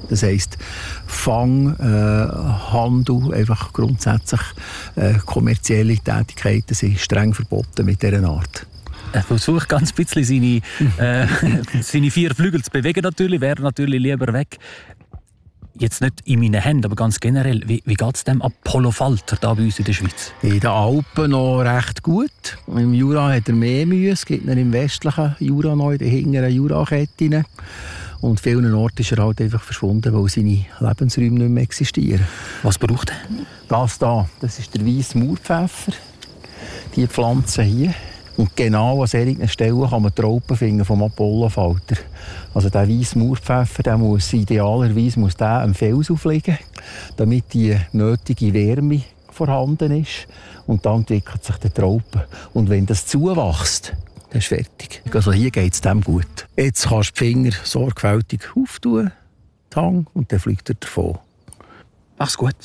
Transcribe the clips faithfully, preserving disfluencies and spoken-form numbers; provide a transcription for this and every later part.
Das heisst, Fang, äh, Handel, einfach grundsätzlich äh, kommerzielle Tätigkeiten sind streng verboten mit dieser Art. Er versucht ganz ein bisschen seine, äh, seine vier Flügel zu bewegen natürlich, wäre natürlich lieber weg. Jetzt nicht in meinen Händen, aber ganz generell, wie, wie geht es dem Apollo-Falter da bei uns in der Schweiz? In den Alpen noch recht gut. Im Jura hat er mehr Mühe. Es gibt ihn im westlichen Jura noch, in den hinteren Juraketten. Und vielen Orten ist er halt einfach verschwunden, weil seine Lebensräume nicht mehr existieren. Was braucht er? Das hier, das ist der weisse Maulpfeffer. Diese Pflanze hier. Und genau an solchen Stellen kann man die Raupen finden vom Apollo-Falter. Also der weisse Maulpfeffer, der muss idealerweise muss der am Fels aufliegen, damit die nötige Wärme vorhanden ist. Und dann entwickelt sich der Raupen. Und wenn das zuwächst, dann ist fertig. Also hier geht es dem gut. Jetzt kannst du die Finger sorgfältig auftun, die Hand, und dann fliegt er davon. Mach's gut.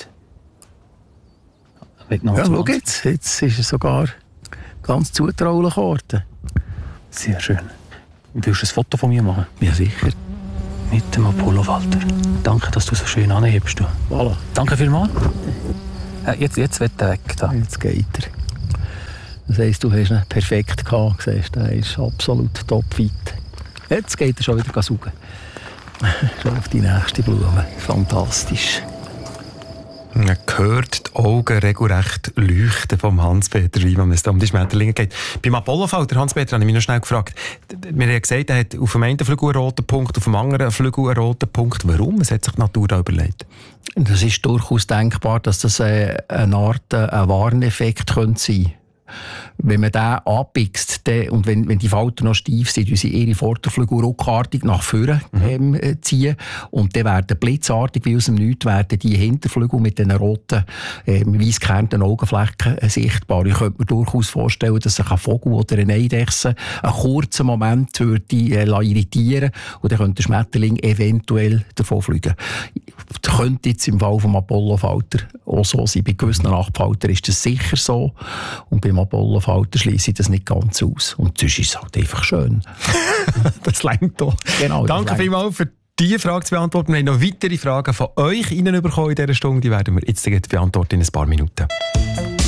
Ja, schau jetzt, jetzt ist er sogar ganz zutraulich geworden. Sehr schön. Willst du ein Foto von mir machen? Ja, sicher. Mit dem Apollo-Falter. Danke, dass du so schön anhebst. Du. Voilà. Danke vielmals. Ja, jetzt, jetzt wird er weg. Da. Jetzt geht er. Das heisst, du hast ihn perfekt gehabt. Siehst, er ist absolut topfit. Jetzt geht er schon wieder saugen. Schon auf die nächste Blume. Fantastisch. Man hört die Augen regelrecht leuchten vom Hans-Peter Riemann, wenn es um die Schmetterlinge geht. Beim Apollo-Falter, Hans-Peter, habe ich mich noch schnell gefragt. Wir haben gesagt, er hat auf dem einen Flügel einen roten Punkt, auf dem anderen Flügel einen roten Punkt. Warum? Was hat sich die Natur da überlegt? Das ist durchaus denkbar, dass das eine Art ein Warneffekt könnte sein könnte. Wenn man den anpickst und wenn, wenn die Falter noch steif sind, sie ihre Vorderflügel ruckartig nach vorne ähm, ziehen und dann werden blitzartig wie aus dem Nichts werden die Hinterflügel mit den roten, ähm, weiss gekernten Augenflecken äh, sichtbar. Ich könnte mir durchaus vorstellen, dass sich ein Vogel oder eine Eidechse einen kurzen Moment würde, äh, irritieren und dann könnte der Schmetterling eventuell davon fliegen. Das könnte jetzt im Fall vom Apollo-Falter auch so sein. Bei gewissen Nachtfaltern ist das sicher so und beim Apollo-Falter schließe ich das nicht ganz aus. Und sonst ist es halt einfach schön. Das reicht doch. Genau, danke vielmals für diese Frage zu beantworten. Wir haben noch weitere Fragen von euch reinbekommen in dieser Stunde. Die werden wir jetzt beantworten in ein paar Minuten.